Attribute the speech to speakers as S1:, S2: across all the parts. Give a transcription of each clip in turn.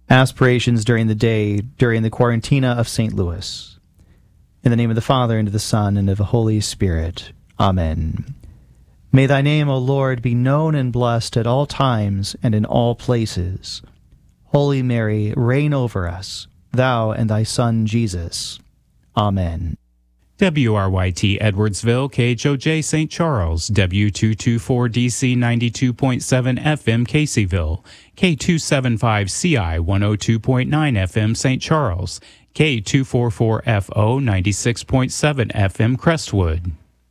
S1: Aspirations during the day during the Quarantina of St. Louis. In the name of the Father, and of the Son, and of the Holy Spirit. Amen. May thy name, O Lord, be known and blessed at all times and in all places. Holy Mary, reign over us, thou and thy Son Jesus. Amen.
S2: WRYT Edwardsville, KHOJ St. Charles, W224DC 92.7 FM Caseyville, K275CI 102.9 FM St. Charles, K244FO 96.7 FM Crestwood.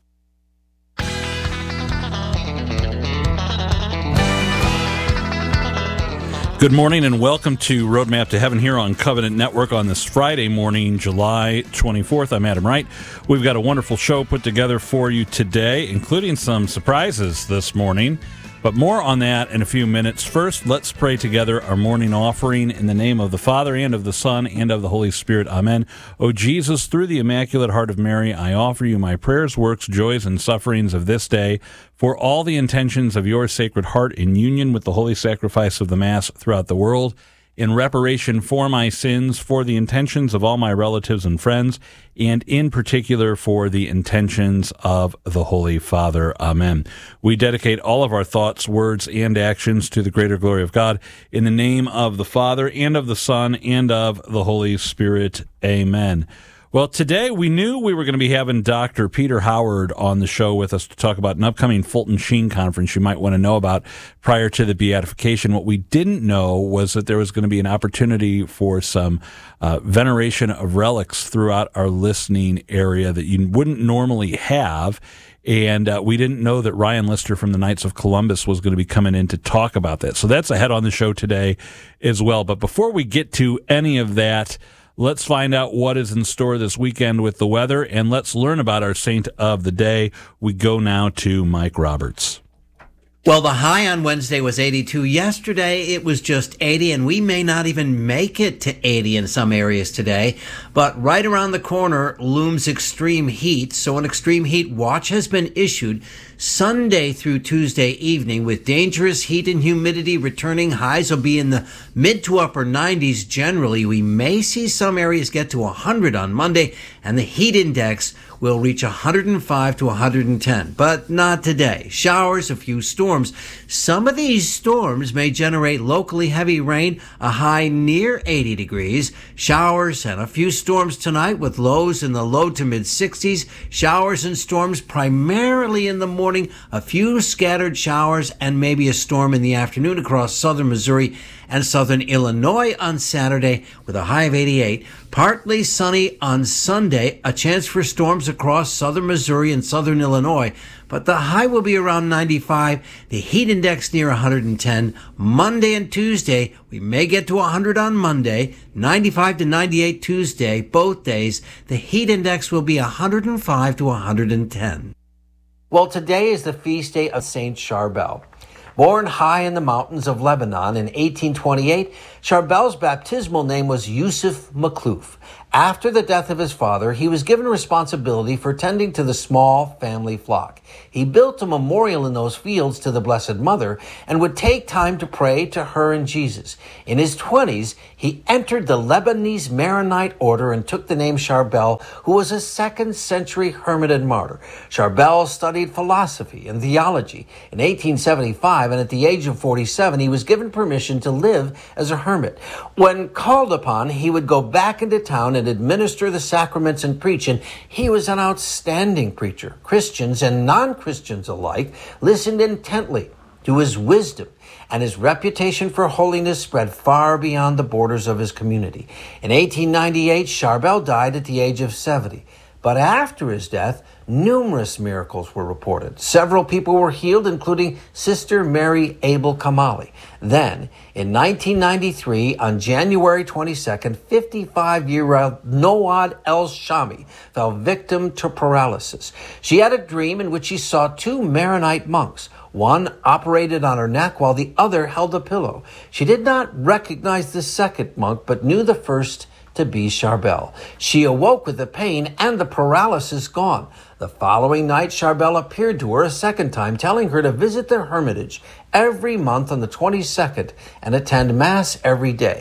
S3: Good morning and welcome to Roadmap to Heaven here on Covenant Network on this Friday morning, July 24th. I'm Adam Wright. We've got a wonderful show put together for you today, including some surprises this morning. But more on that in a few minutes. First, let's pray together our morning offering in the name of the Father, and of the Son, and of the Holy Spirit. Amen. O Jesus, through the Immaculate Heart of Mary, I offer you my prayers, works, joys, and sufferings of this day, for all the intentions of your Sacred Heart in union with the holy sacrifice of the Mass throughout the world, in reparation for my sins, for the intentions of all my relatives and friends, and in particular for the intentions of the Holy Father. Amen. We dedicate all of our thoughts, words, and actions to the greater glory of God, in the name of the Father, and of the Son, and of the Holy Spirit. Amen. Well, today we knew we were going to be having Dr. Peter Howard on the show with us to talk about an upcoming Fulton Sheen conference you might want to know about prior to the beatification. What we didn't know was that there was going to be an opportunity for some veneration of relics throughout our listening area that you wouldn't normally have. And we didn't know that Ryan Lister from the Knights of Columbus was going to be coming in to talk about that. So that's ahead on the show today as well. But before we get to any of that, let's find out what is in store this weekend with the weather, and let's learn about our saint of the day. We go now to Mike Roberts.
S4: Well, the high on Wednesday was 82. Yesterday, it was just 80, and we may not even make it to 80 in some areas today. But right around the corner looms extreme heat, so an extreme heat watch has been issued Sunday through Tuesday evening, with dangerous heat and humidity returning. Highs will be in the mid to upper 90s generally. We may see some areas get to 100 on Monday, and the heat index will reach 105 to 110, but not today. Showers, a few storms. Some of these storms may generate locally heavy rain, a high near 80 degrees. Showers and a few storms tonight with lows in the low to mid 60s. Showers and storms primarily in the morning, a few scattered showers and maybe a storm in the afternoon across southern Missouri and southern Illinois on Saturday with a high of 88. Partly sunny on Sunday, a chance for storms across southern Missouri and southern Illinois, but the high will be around 95, the heat index near 110. Monday and Tuesday, we may get to 100 on Monday, 95 to 98 Tuesday, both days. The heat index will be 105 to 110. Well, today is the feast day of Saint Charbel. Born high in the mountains of Lebanon in 1828, Charbel's baptismal name was Yusuf Makhlouf. After the death of his father, he was given responsibility for tending to the small family flock. He built a memorial in those fields to the Blessed Mother and would take time to pray to her and Jesus. In his 20s, he entered the Lebanese Maronite order and took the name Charbel, who was a 2nd century hermit and martyr. Charbel studied philosophy and theology. In 1875, and at the age of 47, he was given permission to live as a hermit. When called upon, he would go back into town and administer the sacraments and preach, and he was an outstanding preacher. Christians and non-Christians alike listened intently to his wisdom, and his reputation for holiness spread far beyond the borders of his community. In 1898, Charbel died at the age of 70. But after his death, numerous miracles were reported. Several people were healed, including Sister Mary Abel Kamali. Then, in 1993, on January 22nd, 55-year-old Noad El-Shami fell victim to paralysis. She had a dream in which she saw 2 Maronite monks. One operated on her neck while the other held a pillow. She did not recognize the second monk, but knew the first to be Charbel. She awoke with the pain and the paralysis gone. The following night, Charbel appeared to her a second time, telling her to visit the hermitage every month on the 22nd and attend Mass every day.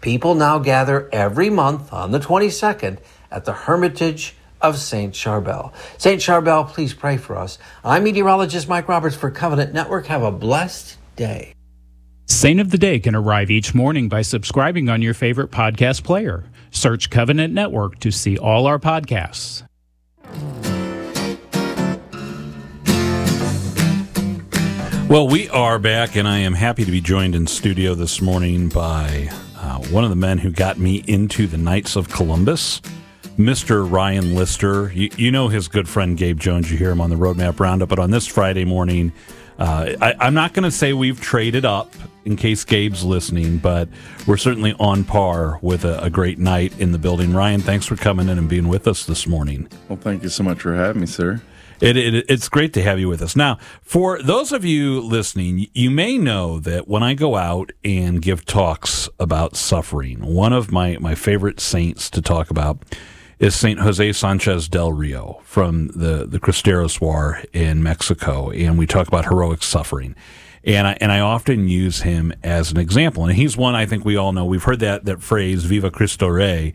S4: people now gather every month on the 22nd at the Hermitage of St. Charbel. St. Charbel, please pray for us. I'm meteorologist Mike Roberts for Covenant Network. Have a blessed day.
S2: Saint of the Day can arrive each morning by subscribing on your favorite podcast player. Search Covenant Network to see all our podcasts.
S3: Well, we are back, and I am happy to be joined in studio this morning by one of the men who got me into the Knights of Columbus, Mr. Ryan Lister. You know his good friend Gabe Jones. You hear him on the Roadmap Roundup. But on this Friday morning, I'm not going to say we've traded up in case Gabe's listening, but we're certainly on par with a great night in the building. Ryan, thanks for coming in and being with us this morning.
S5: Well, thank you so much for having me, sir.
S3: It's great to have you with us. Now, for those of you listening, you may know that when I go out and give talks about suffering, one of my favorite saints to talk about is Saint Jose Sanchez del Rio from the Cristeros War in Mexico, and we talk about heroic suffering. And I often use him as an example, and he's one I think we all know. We've heard that phrase, Viva Cristo Rey,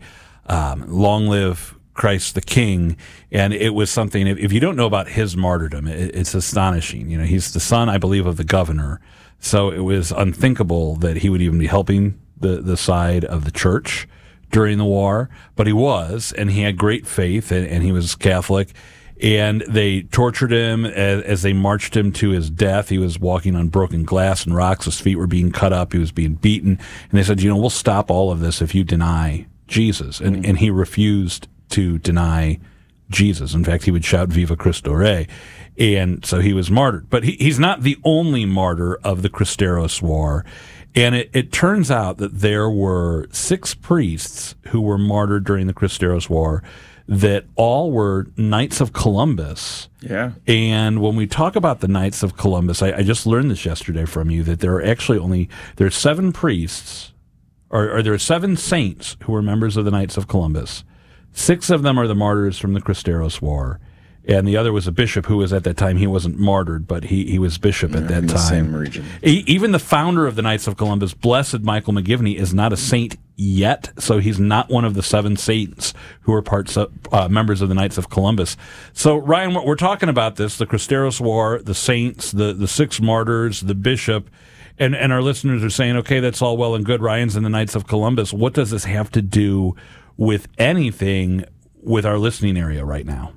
S3: long live Christ the King, and it was something, if you don't know about his martyrdom, it's astonishing. You know, he's the son, I believe, of the governor, so it was unthinkable that he would even be helping the side of the church during the war, but he was, and he had great faith, and he was Catholic, and they tortured him as they marched him to his death. He was walking on broken glass and rocks, his feet were being cut up, he was being beaten, and they said, we'll stop all of this if you deny Jesus, and he refused to deny Jesus. In fact, he would shout Viva Cristo Rey, and so he was martyred. But he's not the only martyr of the Cristeros War, and it turns out that there were 6 priests who were martyred during the Cristeros War that all were Knights of Columbus.
S5: Yeah.
S3: And when we talk about the Knights of Columbus, I just learned this yesterday from you, that there are actually there are 7 priests, or there are 7 saints who were members of the Knights of Columbus. 6 of them are the martyrs from the Cristeros War, and the other was a bishop who was, at that time, he wasn't martyred, but he was bishop at that
S5: in the
S3: time.
S5: Same region.
S3: Even the founder of the Knights of Columbus, Blessed Michael McGivney, is not a saint yet, so he's not one of the 7 saints who are members of the Knights of Columbus. So, Ryan, we're talking about this, the Cristeros War, the saints, the 6 martyrs, the bishop, and our listeners are saying, okay, that's all well and good, Ryan's in the Knights of Columbus. What does this have to do with anything with our listening area right now?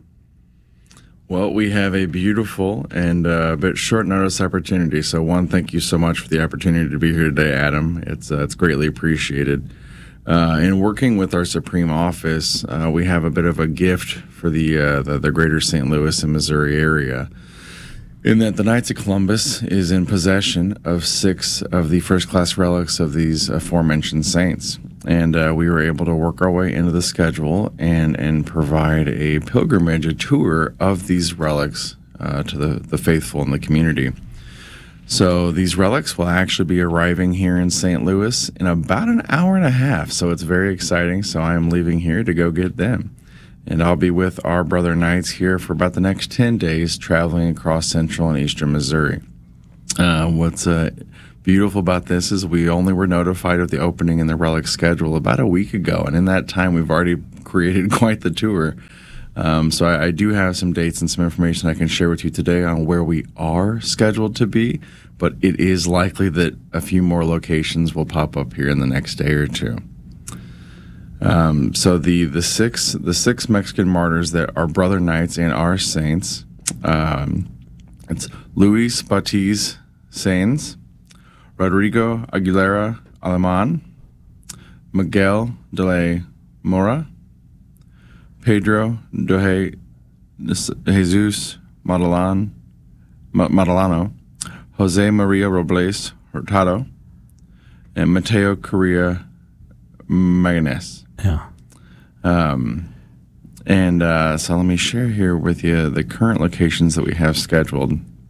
S5: Well, we have a beautiful and a bit short notice opportunity. So, one, thank you so much for the opportunity to be here today, Adam. It's greatly appreciated. In working with our Supreme Office, we have a bit of a gift for the greater St. Louis and Missouri area, in that the Knights of Columbus is in possession of 6 of the first-class relics of these aforementioned saints. And we were able to work our way into the schedule and provide a pilgrimage, a tour of these relics to the faithful in the community. So these relics will actually be arriving here in St. Louis in about an hour and a half. So it's very exciting. So I am leaving here to go get them. And I'll be with our brother Knights here for about the next 10 days, traveling across central and eastern Missouri. What's beautiful about this is we only were notified of the opening in the relic schedule about a week ago, and in that time we've already created quite the tour. So I do have some dates and some information I can share with you today on where we are scheduled to be, but it is likely that a few more locations will pop up here in the next day or two. So the six Mexican martyrs that are brother Knights and are saints, it's Luis Batiz Sainz, Rodrigo Aguilera Aleman, Miguel de la Mora, Pedro de Jesus Madalano, Jose Maria Robles Hurtado, and Mateo Correa Maganes.
S3: Yeah.
S5: So let me share here with you the current locations that we have scheduled.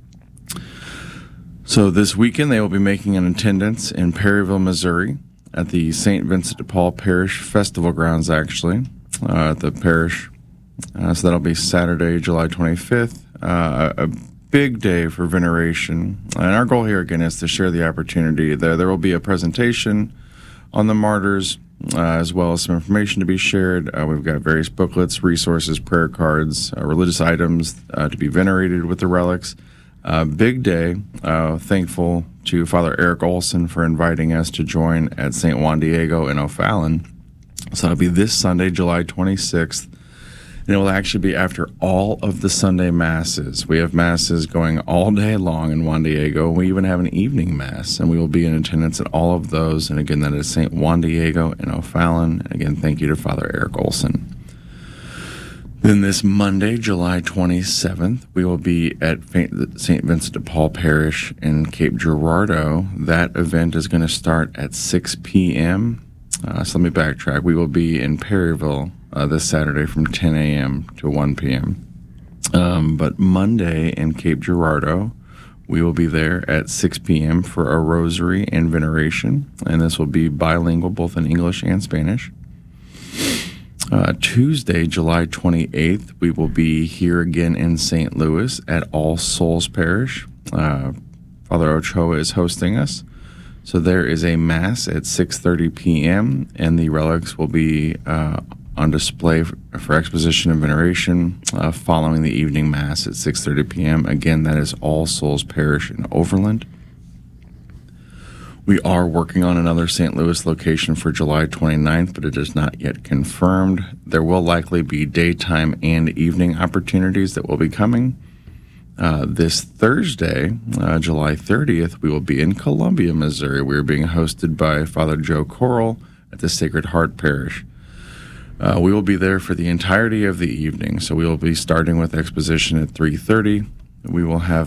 S5: So this weekend they will be making an attendance in Perryville, Missouri at the St. Vincent de Paul Parish Festival grounds, actually, at the parish. So that'll be Saturday, July 25th, a big day for veneration. And our goal here, again, is to share the opportunity. There will be a presentation on the martyrs, as well as some information to be shared. We've got various booklets, resources, prayer cards, religious items to be venerated with the relics. Big day. Thankful to Father Eric Olson for inviting us to join at St. Juan Diego in O'Fallon. So it'll be this Sunday, July 26th. And it will actually be after all of the Sunday Masses. We have Masses going all day long in Juan Diego. We even have an evening Mass, and we will be in attendance at all of those. And again, that is St. Juan Diego in O'Fallon. And again, thank you to Father Eric Olson. Then this Monday, July 27th, we will be at St. Vincent de Paul Parish in Cape Girardeau. That event is going to start at 6 p.m. So let me backtrack. We will be in Perryville this Saturday from 10 a.m. to 1 p.m. But Monday in Cape Girardeau, we will be there at 6 p.m. for a rosary and veneration, and this will be bilingual, both in English and Spanish. Tuesday, July 28th, we will be here again in St. Louis at All Souls Parish. Father Ochoa is hosting us. So there is a Mass at 6:30 p.m., and the relics will be on display for exposition and veneration following the evening Mass at 6:30 p.m. Again, that is All Souls Parish in Overland. We are working on another St. Louis location for July 29th, but it is not yet confirmed. There will likely be daytime and evening opportunities that will be coming. This Thursday, July 30th, we will be in Columbia, Missouri. We are being hosted by Father Joe Corral at the Sacred Heart Parish. We will be there for the entirety of the evening. So we will be starting with exposition at 3:30. We will have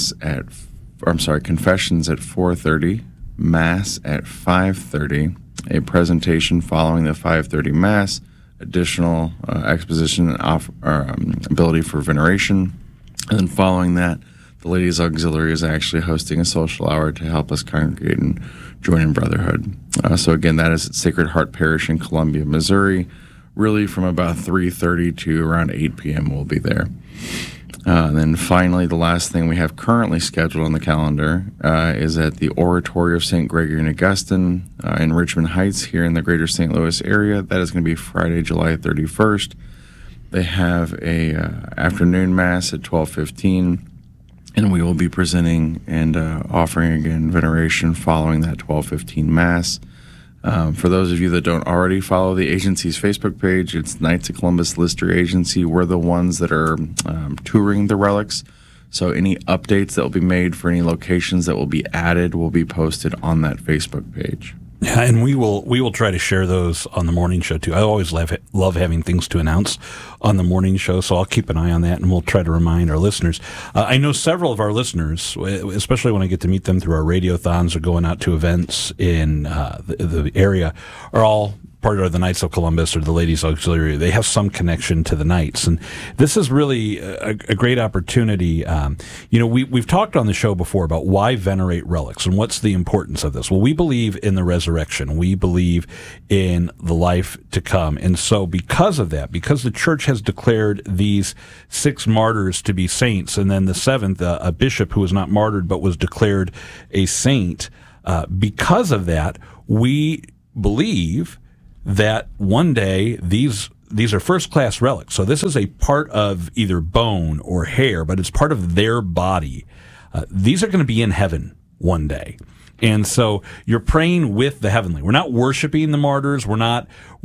S5: confessions at 4:30, Mass at 5:30, a presentation following the 5:30 Mass, additional exposition and ability for veneration. And then following that, the Ladies Auxiliary is actually hosting a social hour to help us congregate and join in brotherhood. So again, that is at Sacred Heart Parish in Columbia, Missouri. Really from about 3:30 to around 8 p.m. we'll be there. And then finally, the last thing we have currently scheduled on the calendar is at the Oratory of St. Gregory and Augustine in Richmond Heights here in the greater St. Louis area. That is going to be Friday, July 31st. They have a afternoon Mass at 12:15, and we will be presenting and offering again veneration following that 12:15 Mass. For those of you that don't already follow the agency's Facebook page, it's Knights of Columbus Lister Agency. We're the ones that are touring the relics. So any updates that will be made for any locations that will be added will be posted on that Facebook page.
S3: Yeah, and we will try to share those on the morning show too. I always love having things to announce on the morning show, so I'll keep an eye on that, and we'll try to remind our listeners. I know several of our listeners, especially when I get to meet them through our radiothons or going out to events in the area, are all part of the Knights of Columbus or the Ladies Auxiliary. They have some connection to the Knights, and this is really a great opportunity. We've talked on the show before about why venerate relics and what's the importance of this. Well, we believe in the resurrection. We believe in the life to come, and so because of that, because the Church has declared these 6 martyrs to be saints, and then the 7th, a bishop who was not martyred but was declared a saint, because of that, we believe that one day these are first-class relics. So this is a part of either bone or hair, but it's part of their body. These are going to be in heaven one day. And so you're praying with the heavenly. We're not worshiping the martyrs. We're not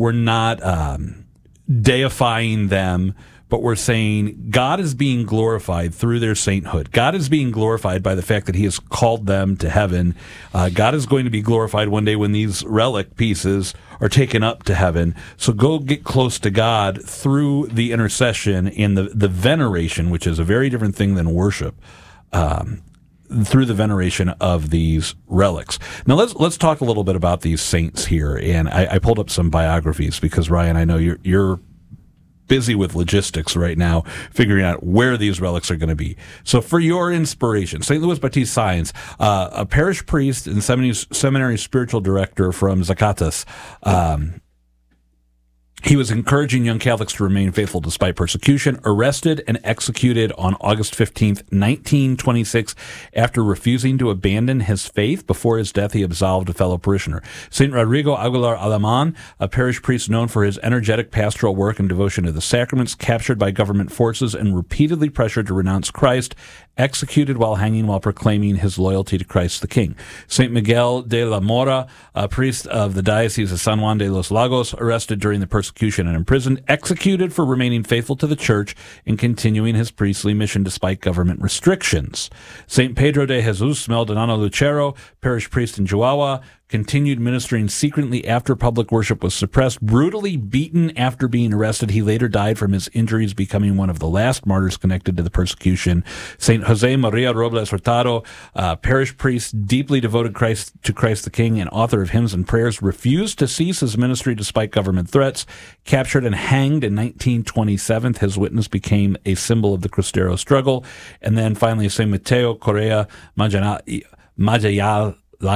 S3: deifying them, but we're saying God is being glorified through their sainthood. God is being glorified by the fact that He has called them to heaven. God is going to be glorified one day when these relic pieces are taken up to heaven. So go get close to God through the intercession and the veneration, which is a very different thing than worship, through the veneration of these relics. Now let's talk a little bit about these saints here. And I pulled up some biographies because, Ryan, I know you're busy with logistics right now, figuring out where these relics are going to be. So for your inspiration, St. Louis Baptiste Science, a parish priest and seminary spiritual director from Zacatecas, He was encouraging young Catholics to remain faithful despite persecution, arrested and executed on August 15th, 1926, after refusing to abandon his faith. Before his death, he absolved a fellow parishioner. St. Rodrigo Aguilar Alemán, a parish priest known for his energetic pastoral work and devotion to the sacraments, captured by government forces and repeatedly pressured to renounce Christ, executed while hanging while proclaiming his loyalty to Christ the King. St. Miguel de la Mora, a priest of the Diocese of San Juan de los Lagos, arrested during the persecution and imprisoned, executed for remaining faithful to the Church and continuing his priestly mission despite government restrictions. St. Pedro de Jesus Maldonado Lucero, parish priest in Chihuahua, continued ministering secretly after public worship was suppressed. Brutally beaten after being arrested, he later died from his injuries, becoming one of the last martyrs connected to the persecution. St. Jose Maria Robles Hurtado, parish priest deeply devoted to Christ the King and author of hymns and prayers, refused to cease his ministry despite government threats. Captured and hanged in 1927, his witness became a symbol of the Cristero struggle. And then finally, St. Mateo Correa Majayala.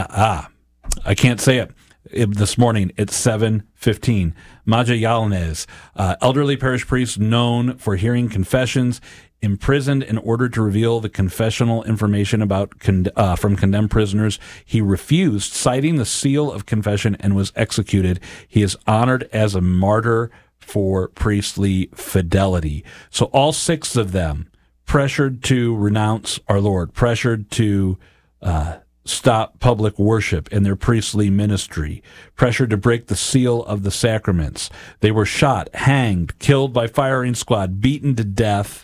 S3: I can't say it. This morning it's 7:15. Magallanes, elderly parish priest known for hearing confessions, imprisoned in order to reveal the confessional information about from condemned prisoners. He refused, citing the seal of confession, and was executed. He is honored as a martyr for priestly fidelity. So all 6 of them pressured to renounce our Lord, pressured to stop public worship in their priestly ministry, pressured to break the seal of the sacraments. They were shot, hanged, killed by firing squad, beaten to death.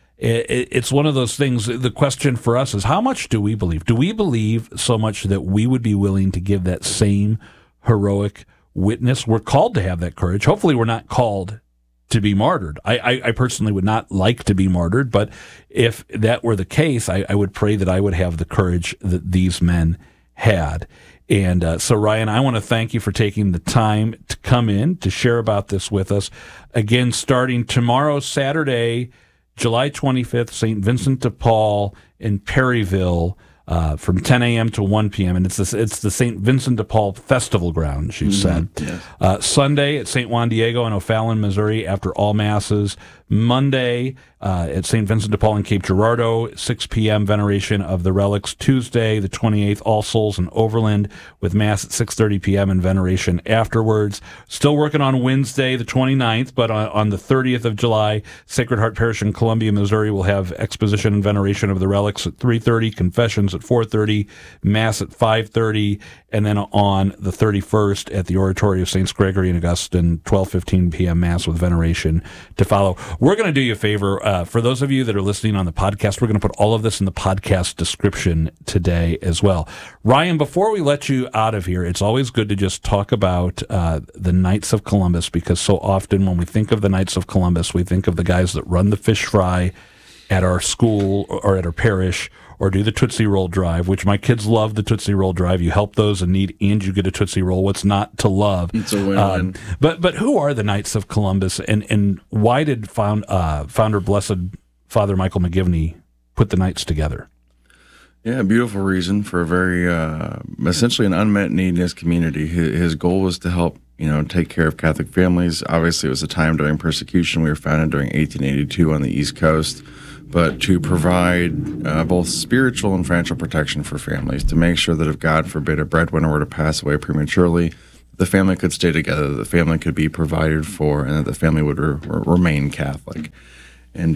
S3: It's one of those things. The question for us is, how much do we believe? Do we believe so much that we would be willing to give that same heroic witness? We're called to have that courage. Hopefully we're not called to be martyred. I personally would not like to be martyred, but if that were the case, I would pray that I would have the courage that these men had. And so, Ryan, I want to thank you for taking the time to come in to share about this with us. Again, starting tomorrow, Saturday, July 25th, St. Vincent de Paul in Perryville, from 10 a.m. to 1 p.m. And it's the St. Vincent de Paul Festival Grounds, you said. Yes. Sunday at St. Juan Diego in O'Fallon, Missouri, after all masses. Monday at St. Vincent de Paul in Cape Girardeau, 6 p.m. veneration of the relics. Tuesday, the 28th, All Souls in Overland, with mass at 6:30 p.m. and veneration afterwards. Still working on Wednesday, the 29th, but on the 30th of July, Sacred Heart Parish in Columbia, Missouri, will have exposition and veneration of the relics at 3:30, confessions at 4:30, mass at 5:30, and then on the 31st at the Oratory of Saints Gregory and Augustine, 12:15 p.m. mass with veneration to follow. We're going to do you a favor. For those of you that are listening on the podcast, we're going to put all of this in the podcast description today as well. Ryan, before we let you out of here, it's always good to just talk about the Knights of Columbus, because so often when we think of the Knights of Columbus, we think of the guys that run the fish fry at our school or at our parish, or do the Tootsie Roll Drive, which my kids love the Tootsie Roll Drive. You help those in need and you get a Tootsie Roll. What's not to love?
S5: It's a win-win.
S3: But who are the Knights of Columbus, and why did founder Blessed Father Michael McGivney put the Knights together?
S5: Yeah, a beautiful reason for a very, essentially an unmet need in his community. His goal was to help, take care of Catholic families. Obviously, it was a time during persecution. We were founded during 1882 on the East Coast, but to provide both spiritual and financial protection for families, to make sure that if, God forbid, a breadwinner were to pass away prematurely, the family could stay together, the family could be provided for, and that the family would remain Catholic. And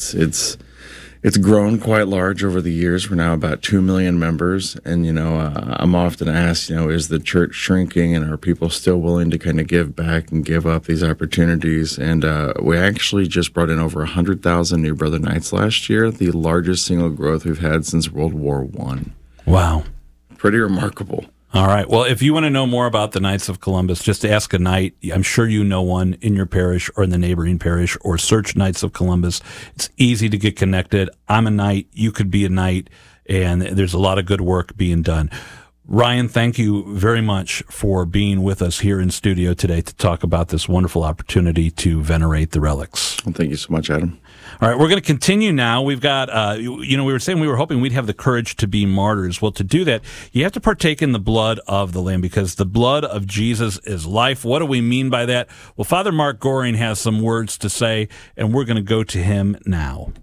S5: it's grown quite large over the years. We're now about 2 million members. And, I'm often asked, is the church shrinking, and are people still willing to kind of give back and give up these opportunities? And we actually just brought in over 100,000 new Brother Knights last year, the largest single growth we've had since World War I.
S3: Wow.
S5: Pretty remarkable.
S3: All right. Well, if you want to know more about the Knights of Columbus, just ask a knight. I'm sure you know one in your parish or in the neighboring parish, or search Knights of Columbus. It's easy to get connected. I'm a knight. You could be a knight, and there's a lot of good work being done. Ryan, thank you very much for being with us here in studio today to talk about this wonderful opportunity to venerate the relics.
S5: Well, thank you so much, Adam.
S3: All right, we're going to continue now. We've got, we were saying we were hoping we'd have the courage to be martyrs. Well, to do that, you have to partake in the blood of the Lamb, because the blood of Jesus is life. What do we mean by that? Well, Father Mark Goring has some words to say, and we're going to go to him now.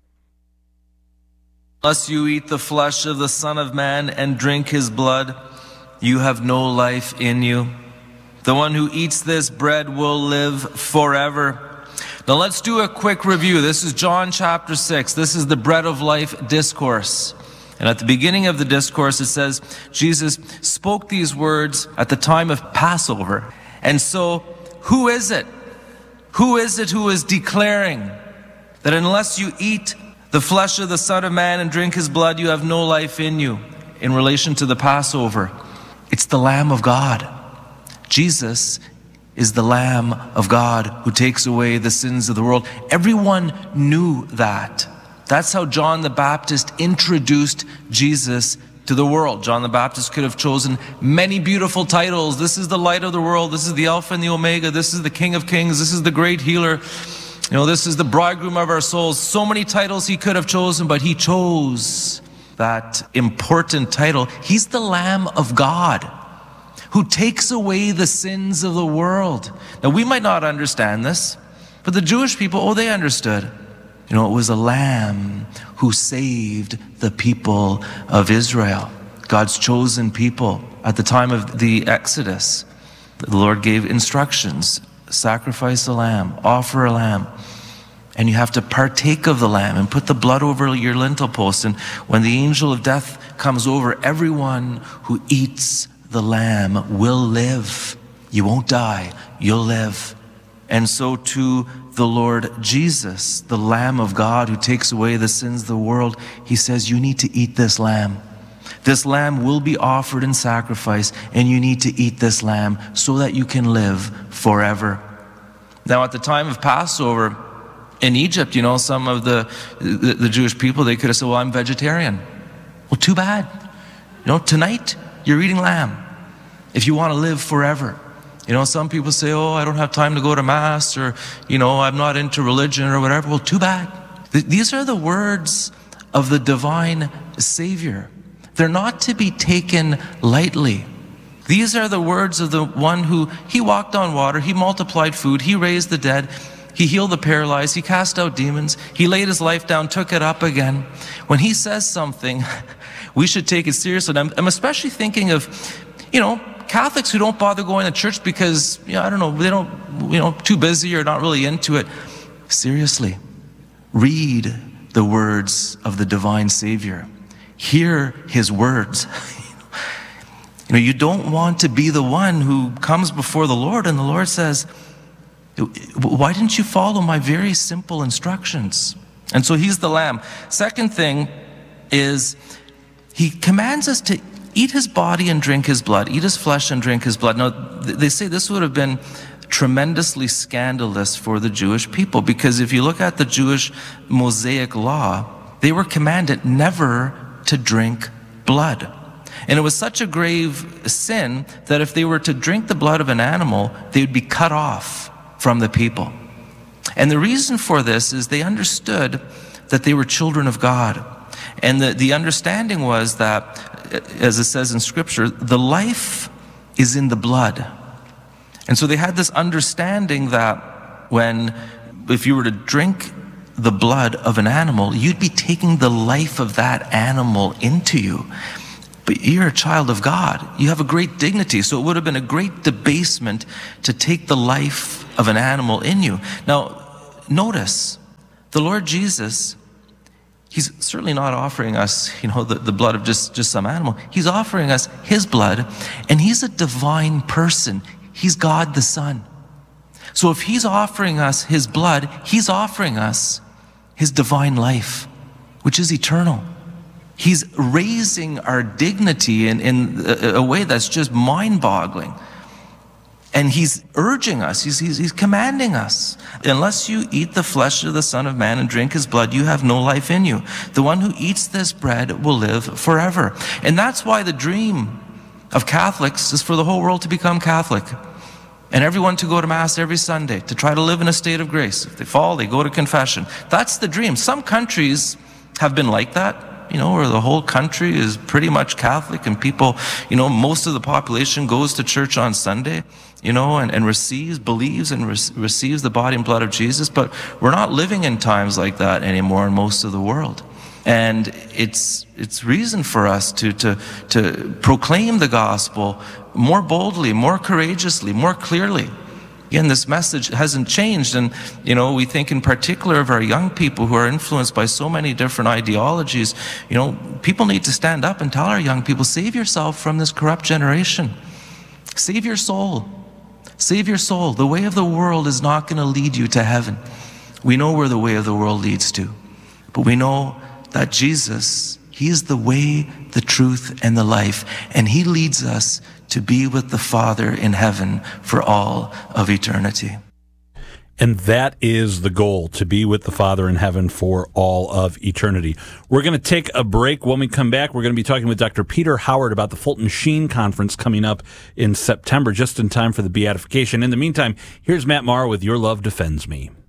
S6: Unless you eat the flesh of the Son of Man and drink his blood, you have no life in you. The one who eats this bread will live forever. Now let's do a quick review. This is John chapter 6. This is the bread of life discourse. And at the beginning of the discourse, it says, Jesus spoke these words at the time of Passover. And so, who is it? Who is it who is declaring that unless you eat the flesh of the Son of Man and drink his blood, you have no life in you, in relation to the Passover? It's the Lamb of God. Jesus is the Lamb of God who takes away the sins of the world. Everyone knew that. That's how John the Baptist introduced Jesus to the world. John the Baptist could have chosen many beautiful titles. This is the light of the world. This is the Alpha and the Omega. This is the King of Kings. This is the great healer. This is the bridegroom of our souls. So many titles he could have chosen, but he chose that important title. He's the Lamb of God who takes away the sins of the world. Now, we might not understand this, but the Jewish people, they understood. It was a lamb who saved the people of Israel, God's chosen people. At the time of the Exodus, the Lord gave instructions. Sacrifice a lamb, offer a lamb, and you have to partake of the lamb and put the blood over your lintel post. And when the angel of death comes over, everyone who eats the lamb will live. You won't die, you'll live. And so to the Lord Jesus, the Lamb of God who takes away the sins of the world, he says, you need to eat this lamb. This lamb will be offered in sacrifice, and you need to eat this lamb so that you can live forever. Now, at the time of Passover in Egypt, some of the Jewish people, they could have said, well, I'm vegetarian. Well, too bad. Tonight, you're eating lamb if you want to live forever. Some people say, I don't have time to go to Mass, or, I'm not into religion or whatever. Well, too bad. These are the words of the divine Savior. They're not to be taken lightly. These are the words of the one who, he walked on water, he multiplied food, he raised the dead, he healed the paralyzed, he cast out demons, he laid his life down, took it up again. When he says something, we should take it seriously. And I'm especially thinking of, Catholics who don't bother going to church because, they don't, too busy or not really into it. Seriously, read the words of the divine Savior. Hear his words. You don't want to be the one who comes before the Lord and the Lord says, why didn't you follow my very simple instructions? And so he's the Lamb. Second thing is he commands us to eat his body and drink his blood, eat his flesh and drink his blood. Now, they say this would have been tremendously scandalous for the Jewish people, because if you look at the Jewish Mosaic law, they were commanded never to drink blood. And it was such a grave sin that if they were to drink the blood of an animal, they would be cut off from the people. And the reason for this is they understood that they were children of God. And the understanding was that, as it says in Scripture, the life is in the blood. And so they had this understanding that if you were to drink the blood of an animal, you'd be taking the life of that animal into you. But you're a child of God. You have a great dignity. So it would have been a great debasement to take the life of an animal in you. Now, notice, the Lord Jesus, he's certainly not offering us, the blood of just some animal. He's offering us his blood, and he's a divine person. He's God the Son. So if he's offering us his blood, he's offering us his divine life, which is eternal. He's raising our dignity in a way that's just mind-boggling. And he's urging us, he's commanding us. Unless you eat the flesh of the Son of Man and drink his blood, you have no life in you. The one who eats this bread will live forever. And that's why the dream of Catholics is for the whole world to become Catholic. And everyone to go to Mass every Sunday, to try to live in a state of grace. If they fall, they go to confession. That's the dream. Some countries have been like that, where the whole country is pretty much Catholic and people, most of the population goes to church on Sunday, and believes and receives the body and blood of Jesus. But we're not living in times like that anymore in most of the world. And it's reason for us to proclaim the gospel more boldly, more courageously, more clearly. Again, this message hasn't changed, and we think in particular of our young people who are influenced by so many different ideologies. People need to stand up and tell our young people, save yourself from this corrupt generation. Save your soul. Save your soul. The way of the world is not going to lead you to heaven. We know where the way of the world leads to, but we know that Jesus, he is the way, the truth, and the life, and he leads us to be with the Father in heaven for all of eternity.
S3: And that is the goal, to be with the Father in heaven for all of eternity. We're going to take a break. When we come back, we're going to be talking with Dr. Peter Howard about the Fulton Sheen Conference coming up in September, just in time for the beatification. In the meantime, here's Matt Maher with Your Love Defends Me.